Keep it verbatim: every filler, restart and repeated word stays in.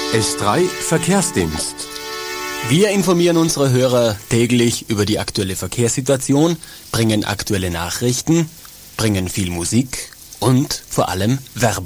S drei Verkehrsdienst. Wir informieren unsere Hörer täglich über die aktuelle Verkehrssituation, bringen aktuelle Nachrichten, bringen viel Musik und vor allem Werbung.